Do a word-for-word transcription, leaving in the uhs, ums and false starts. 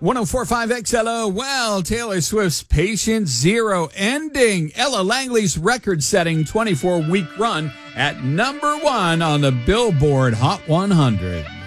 one oh four point five X L O. Well, Taylor Swift's Patient Zero ending Ella Langley's record-setting twenty-four week run at number one on the Billboard Hot one hundred.